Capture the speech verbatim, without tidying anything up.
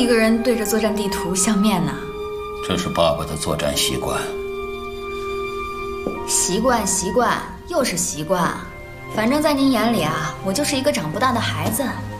一个人对着作战地图相面呢？ 这是爸爸的作战习惯。 习惯，习惯，又是习惯。反正在您眼里啊，我就是一个长不大的孩子。